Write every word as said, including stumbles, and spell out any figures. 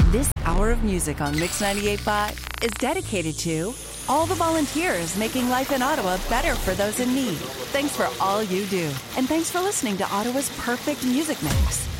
This hour of music on Mix ninety-eight point five is dedicated to all the volunteers making life in Ottawa better for those in need. Thanks for all you do. And thanks for listening to Ottawa's perfect music mix.